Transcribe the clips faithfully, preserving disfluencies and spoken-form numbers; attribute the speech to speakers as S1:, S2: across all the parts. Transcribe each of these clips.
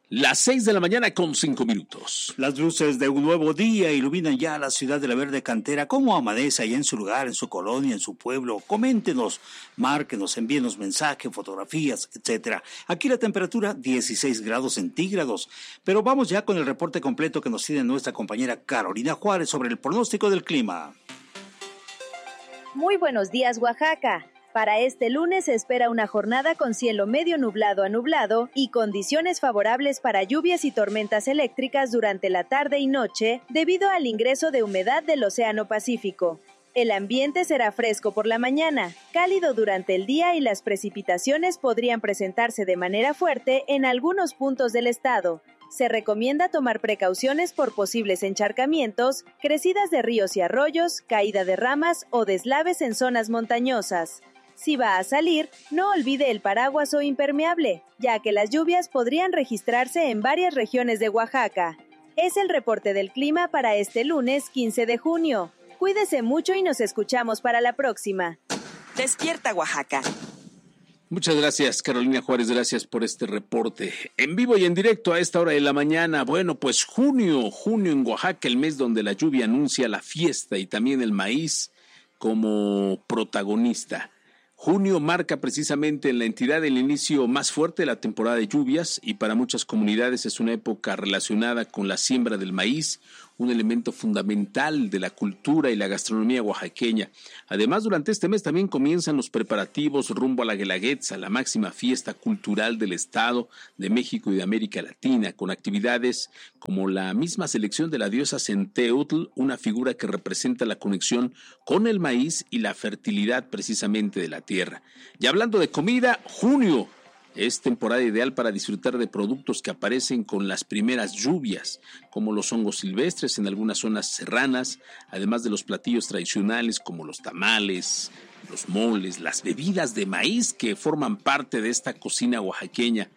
S1: Las seis de la mañana con cinco minutos.
S2: Las luces de un nuevo día iluminan ya la ciudad de la Verde Cantera. ¿Cómo amanece ahí en su lugar, en su colonia, en su pueblo? Coméntenos, márquenos, envíenos mensajes, fotografías, etcétera. Aquí la temperatura dieciséis grados centígrados. Pero vamos ya con el reporte completo que nos tiene nuestra compañera Carolina Juárez sobre el pronóstico del clima.
S3: Muy buenos días, Oaxaca. Para este lunes se espera una jornada con cielo medio nublado a nublado y condiciones favorables para lluvias y tormentas eléctricas durante la tarde y noche debido al ingreso de humedad del Océano Pacífico. El ambiente será fresco por la mañana, cálido durante el día y las precipitaciones podrían presentarse de manera fuerte en algunos puntos del estado. Se recomienda tomar precauciones por posibles encharcamientos, crecidas de ríos y arroyos, caída de ramas o deslaves en zonas montañosas. Si va a salir, no olvide el paraguas o impermeable, ya que las lluvias podrían registrarse en varias regiones de Oaxaca. Es el reporte del clima para este lunes quince de junio. Cuídese mucho y nos escuchamos para la próxima.
S4: Despierta, Oaxaca.
S1: Muchas gracias, Carolina Juárez, gracias por este reporte. En vivo y en directo a esta hora de la mañana, bueno, pues junio, junio en Oaxaca, el mes donde la lluvia anuncia la fiesta y también el maíz como protagonista. Junio marca precisamente en la entidad el inicio más fuerte de la temporada de lluvias y para muchas comunidades es una época relacionada con la siembra del maíz, un elemento fundamental de la cultura y la gastronomía oaxaqueña. Además, durante este mes también comienzan los preparativos rumbo a la Guelaguetza, la máxima fiesta cultural del Estado de México y de América Latina, con actividades como la misma selección de la diosa Centeutl, una figura que representa la conexión con el maíz y la fertilidad precisamente de la tierra. Y hablando de comida, junio es temporada ideal para disfrutar de productos que aparecen con las primeras lluvias, como los hongos silvestres en algunas zonas serranas, además de los platillos tradicionales como los tamales, los moles, las bebidas de maíz que forman parte de esta cocina oaxaqueña.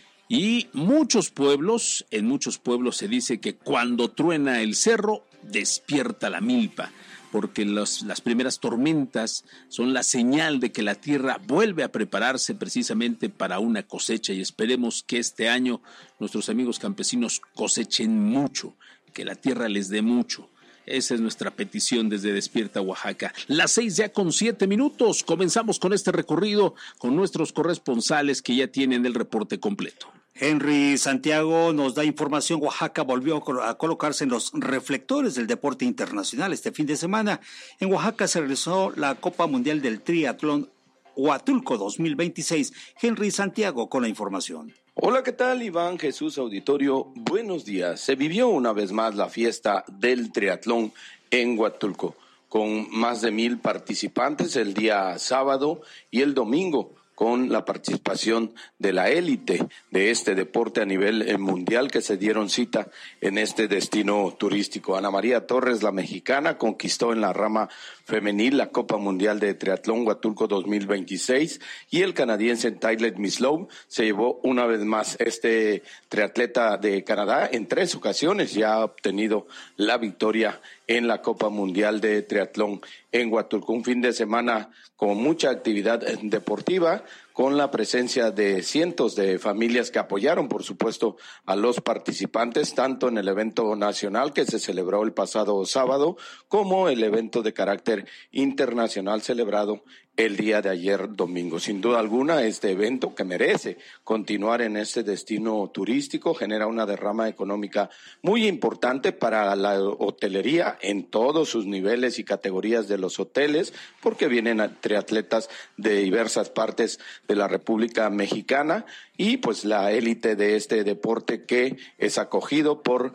S1: Y muchos pueblos, en muchos pueblos se dice que cuando truena el cerro, despierta la milpa, porque los, las primeras tormentas son la señal de que la tierra vuelve a prepararse precisamente para una cosecha y esperemos que este año nuestros amigos campesinos cosechen mucho, que la tierra les dé mucho. Esa es nuestra petición desde Despierta Oaxaca. Las seis ya con siete minutos. Comenzamos con este recorrido con nuestros corresponsales que ya tienen el reporte completo.
S2: Henry Santiago nos da información. Oaxaca volvió a colocarse en los reflectores del deporte internacional este fin de semana. En Oaxaca se realizó la Copa Mundial del Triatlón Huatulco dos mil veintiséis. Henry Santiago con la información.
S5: Hola, ¿qué tal, Iván, Jesús, auditorio? Buenos días. Se vivió una vez más la fiesta del triatlón en Huatulco, con más de mil participantes el día sábado y el domingo, con la participación de la élite de este deporte a nivel mundial que se dieron cita en este destino turístico. Ana María Torres, la mexicana, conquistó en la rama femenil la Copa Mundial de Triatlón Huatulco dos mil veintiséis y el canadiense Tyler Mislow se llevó una vez más. Este triatleta de Canadá en tres ocasiones ya ha obtenido la victoria en la Copa Mundial de Triatlón en Huatulco. Un fin de semana con mucha actividad deportiva, con la presencia de cientos de familias que apoyaron, por supuesto, a los participantes, tanto en el evento nacional que se celebró el pasado sábado, como el evento de carácter internacional celebrado el día de ayer domingo. Sin duda alguna, este evento que merece continuar en este destino turístico genera una derrama económica muy importante para la hotelería en todos sus niveles y categorías de los hoteles, porque vienen triatletas de diversas partes de la República Mexicana y pues la élite de este deporte que es acogido por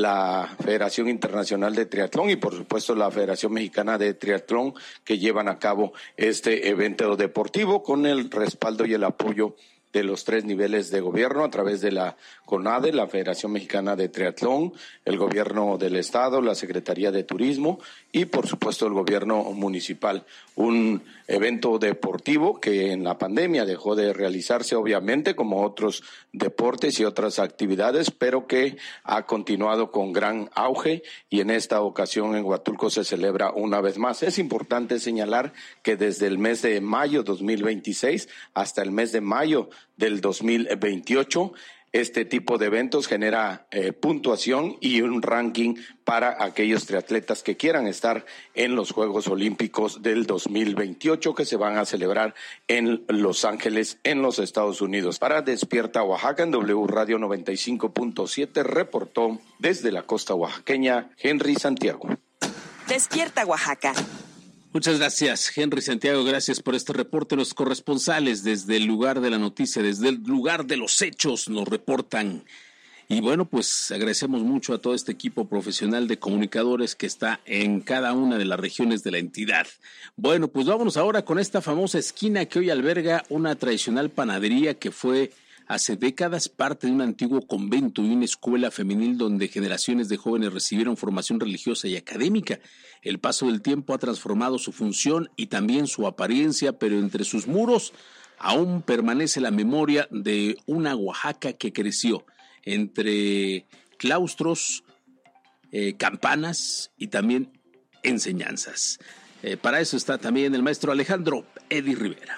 S5: la Federación Internacional de Triatlón y por supuesto la Federación Mexicana de Triatlón, que llevan a cabo este evento deportivo con el respaldo y el apoyo de los tres niveles de gobierno a través de la CONADE, la Federación Mexicana de Triatlón, el gobierno del estado, la Secretaría de Turismo y por supuesto el gobierno municipal. Un evento deportivo que en la pandemia dejó de realizarse obviamente como otros deportes y otras actividades, pero que ha continuado con gran auge y en esta ocasión en Huatulco se celebra una vez más. Es importante señalar que desde el mes de mayo dos mil veintiséis hasta el mes de mayo del dos mil veintiocho Este tipo de eventos genera eh, puntuación y un ranking para aquellos triatletas que quieran estar en los Juegos Olímpicos del dos mil veintiocho que se van a celebrar en Los Ángeles, en los Estados Unidos. Para Despierta Oaxaca, en W Radio noventa y cinco punto siete, reportó desde la costa oaxaqueña Henry Santiago.
S4: Despierta Oaxaca.
S1: Muchas gracias, Henry Santiago, gracias por este reporte. Los corresponsales desde el lugar de la noticia, desde el lugar de los hechos, nos reportan. Y bueno, pues agradecemos mucho a todo este equipo profesional de comunicadores que está en cada una de las regiones de la entidad. Bueno, pues vámonos ahora con esta famosa esquina que hoy alberga una tradicional panadería que fue hace décadas parte de un antiguo convento y una escuela femenil donde generaciones de jóvenes recibieron formación religiosa y académica. El paso del tiempo ha transformado su función y también su apariencia, pero entre sus muros aún permanece la memoria de una Oaxaca que creció entre claustros, eh, campanas y también enseñanzas. Eh, para eso está también el maestro Alejandro Edi Rivera.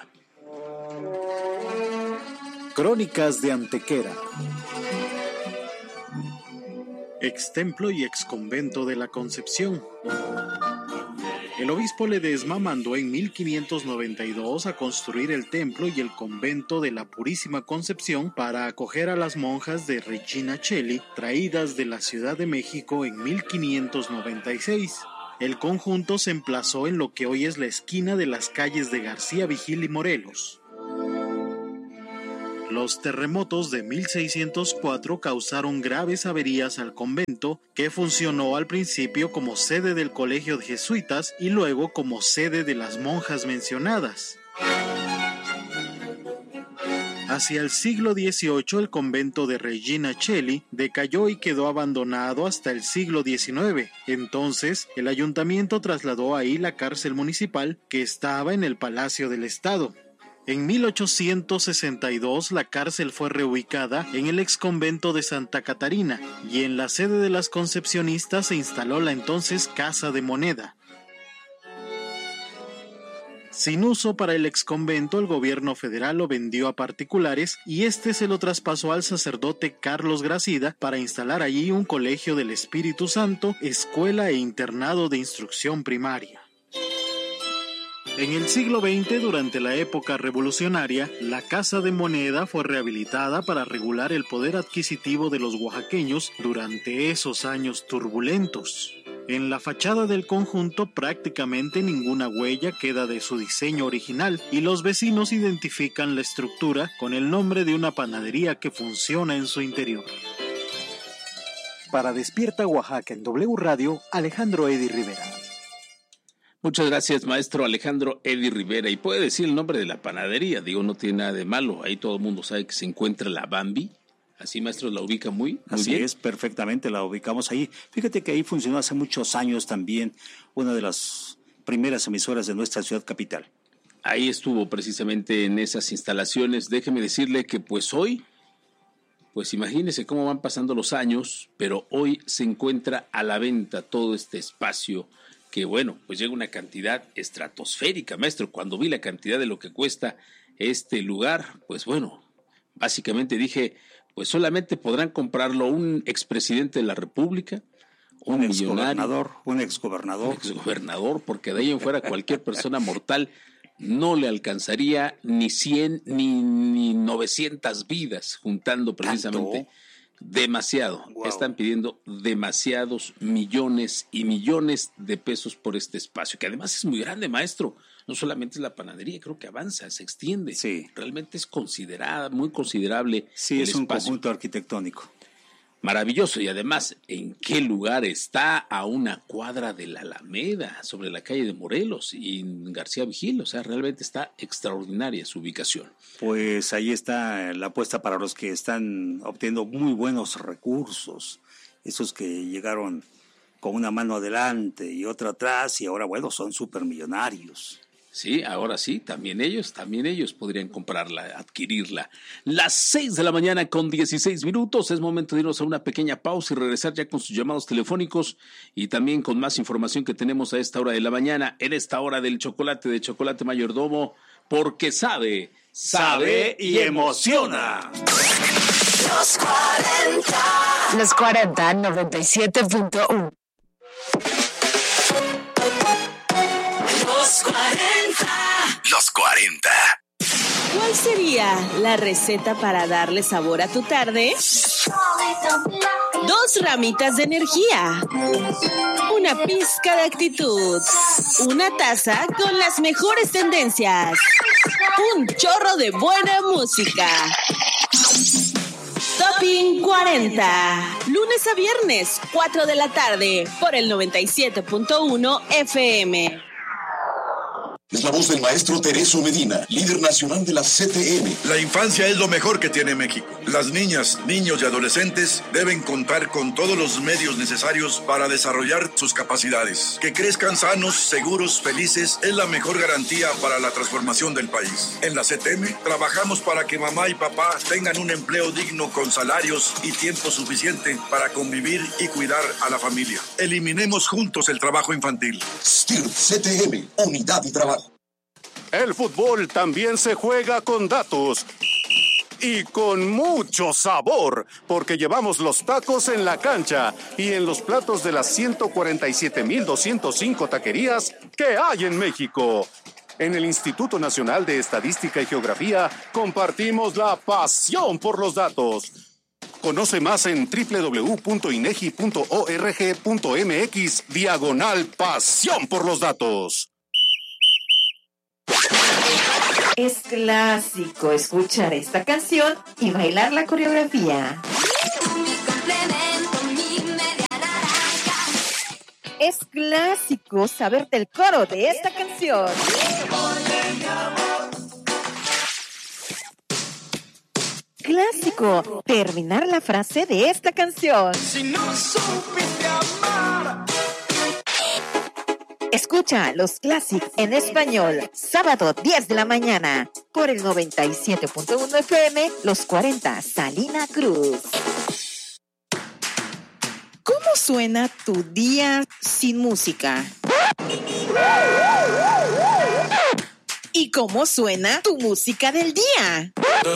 S6: Crónicas de Antequera. Extemplo y exconvento de la Concepción. El obispo Ledesma mandó en mil quinientos noventa y dos a construir el templo y el convento de la Purísima Concepción para acoger a las monjas de Regina Coeli, traídas de la Ciudad de México en mil quinientos noventa y seis. El conjunto se emplazó en lo que hoy es la esquina de las calles de García Vigil y Morelos. Los terremotos de mil seiscientos cuatro causaron graves averías al convento, que funcionó al principio como sede del colegio de jesuitas y luego como sede de las monjas mencionadas. Hacia el siglo dieciocho, el convento de Regina Coeli decayó y quedó abandonado hasta el siglo diecinueve. Entonces, el ayuntamiento trasladó ahí la cárcel municipal que estaba en el Palacio del Estado. En mil ochocientos sesenta y dos la cárcel fue reubicada en el exconvento de Santa Catarina y en la sede de las concepcionistas se instaló la entonces Casa de Moneda. Sin uso para el exconvento, el gobierno federal lo vendió a particulares y este se lo traspasó al sacerdote Carlos Gracida para instalar allí un colegio del Espíritu Santo, escuela e internado de instrucción primaria. En el siglo veinte, durante la época revolucionaria, la Casa de Moneda fue rehabilitada para regular el poder adquisitivo de los oaxaqueños durante esos años turbulentos. En la fachada del conjunto prácticamente ninguna huella queda de su diseño original y los vecinos identifican la estructura con el nombre de una panadería que funciona en su interior.
S7: Para Despierta Oaxaca en W Radio, Alejandro Edi Rivera.
S1: Muchas gracias, maestro Alejandro Edi Rivera. Y puede decir el nombre de la panadería, digo, no tiene nada de malo. Ahí todo el mundo sabe que se encuentra la Bambi. Así, maestro, la ubica muy, muy
S2: Así
S1: bien.
S2: es, perfectamente, la ubicamos ahí. Fíjate que ahí funcionó hace muchos años también una de las primeras emisoras de nuestra ciudad capital.
S1: Ahí estuvo precisamente en esas instalaciones. Déjeme decirle que pues hoy, pues imagínese cómo van pasando los años, pero hoy se encuentra a la venta todo este espacio que, bueno, pues llega una cantidad estratosférica, maestro. Cuando vi la cantidad de lo que cuesta este lugar, pues bueno, básicamente dije, pues solamente podrán comprarlo un expresidente de la República, un,
S2: un
S1: millonario,
S2: exgobernador, un exgobernador,
S1: un exgobernador, porque de ahí en fuera cualquier persona mortal no le alcanzaría ni cien ni, ni novecientas vidas, juntando precisamente. ¿Tanto? Demasiado. Wow. Están pidiendo demasiados millones y millones de pesos por este espacio, que además es muy grande, maestro. No solamente es la panadería, creo que avanza, se extiende.
S2: Sí.
S1: Realmente es considerada, muy considerable.
S2: Sí,
S1: el
S2: es un
S1: espacio.
S2: Conjunto arquitectónico.
S1: Maravilloso. Y además, ¿en qué lugar está? A una cuadra de la Alameda, sobre la calle de Morelos y en García Vigil. O sea, realmente está extraordinaria su ubicación.
S2: Pues ahí está la apuesta para los que están obteniendo muy buenos recursos. Esos que llegaron con una mano adelante y otra atrás y ahora, bueno, son supermillonarios.
S1: Sí, ahora sí, también ellos, también ellos podrían comprarla, adquirirla. Las seis de la mañana con dieciséis minutos, es momento de irnos a una pequeña pausa y regresar ya con sus llamados telefónicos y también con más información que tenemos a esta hora de la mañana, en esta hora del chocolate de Chocolate Mayordomo, porque sabe, sabe y emociona.
S8: Los Los cuarenta, noventa y siete punto uno.
S9: Los cuarenta. Los cuarenta.
S4: ¿Cuál sería la receta para darle sabor a tu tarde? Dos ramitas de energía, una pizca de actitud, una taza con las mejores tendencias, un chorro de buena música. Topping cuarenta, lunes a viernes, cuatro de la tarde, por el noventa y siete punto uno F M.
S10: Es la voz del maestro Tereso Medina, líder nacional de la C T M.
S11: La infancia es lo mejor que tiene México. Las niñas, niños y adolescentes deben contar con todos los medios necesarios para desarrollar sus capacidades. Que crezcan sanos, seguros, felices es la mejor garantía para la transformación del país. En la C T M trabajamos para que mamá y papá tengan un empleo digno con salarios y tiempo suficiente para convivir y cuidar a la familia. Eliminemos juntos el trabajo infantil.
S10: S T I R C T M, unidad y trabajo.
S12: El fútbol también se juega con datos y con mucho sabor, porque llevamos los tacos en la cancha y en los platos de las ciento cuarenta y siete mil doscientos cinco taquerías que hay en México. En el Instituto Nacional de Estadística y Geografía compartimos la pasión por los datos. Conoce más en doble u doble u doble u punto inegi punto org punto m x diagonal pasión por los datos.
S13: Es clásico escuchar esta canción y bailar la coreografía. Es clásico saberte el coro de esta canción. Clásico terminar la frase de esta canción.
S9: Si no supiste amar.
S13: Escucha los clásicos en español, sábado diez de la mañana, por el noventa y siete punto uno F M, Los cuarenta, Salina Cruz.
S14: ¿Cómo suena tu día sin música? ¿Y cómo suena tu música del día?